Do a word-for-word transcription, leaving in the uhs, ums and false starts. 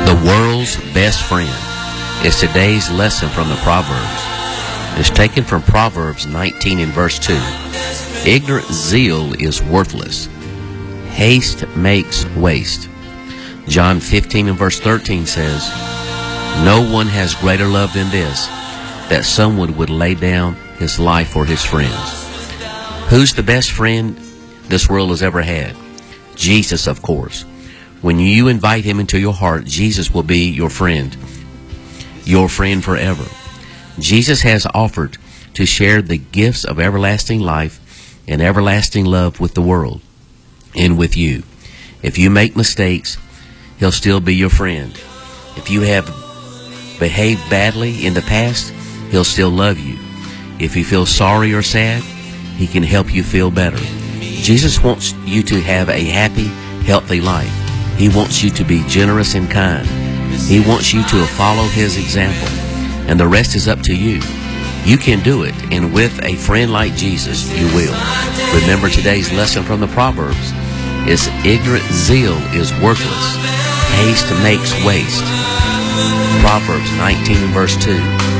The world's best friend is today's lesson from the Proverbs. It's taken from Proverbs nineteen and verse two. Ignorant zeal is worthless. Haste makes waste. John fifteen and verse thirteen says, no one has greater love than this, that someone would lay down his life for his friends. Who's the best friend this world has ever had? Jesus, of course. When you invite him into your heart, Jesus will be your friend, your friend forever. Jesus has offered to share the gifts of everlasting life and everlasting love with the world and with you. If you make mistakes, he'll still be your friend. If you have behaved badly in the past, he'll still love you. If you feel sorry or sad, he can help you feel better. Jesus wants you to have a happy, healthy life. He wants you to be generous and kind. He wants you to follow his example. And the rest is up to you. You can do it, and with a friend like Jesus, you will. Remember today's lesson from the Proverbs is ignorant zeal is worthless. Haste makes waste. Proverbs nineteen verse two.